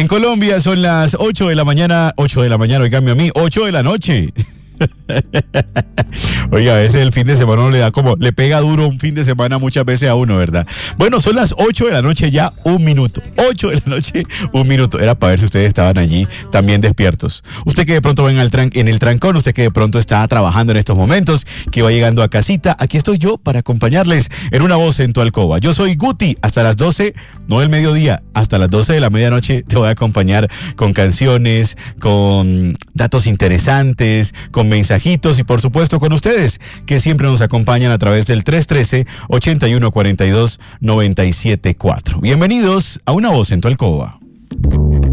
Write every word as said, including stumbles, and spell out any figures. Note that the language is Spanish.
En Colombia son las ocho de la mañana, ocho de la mañana, oiganme a mí, ocho de la noche. Oiga, a veces el fin de semana uno le da como, le pega duro un fin de semana muchas veces a uno, ¿verdad? Bueno, son las ocho de la noche ya, un minuto. ocho de la noche, un minuto. Era para ver si ustedes estaban allí también despiertos. Usted que de pronto va en el, tran- en el trancón, usted que de pronto está trabajando en estos momentos, que va llegando a casita, aquí estoy yo para acompañarles en Una Voz en tu Alcoba. Yo soy Guti, hasta las doce, no del mediodía, hasta las doce de la medianoche te voy a acompañar con canciones, con datos interesantes, con mensajitos y por supuesto con ustedes que siempre nos acompañan a través del tres uno tres, ocho uno cuatro dos, nueve siete cuatro. Bienvenidos a Una Voz en tu Alcoba.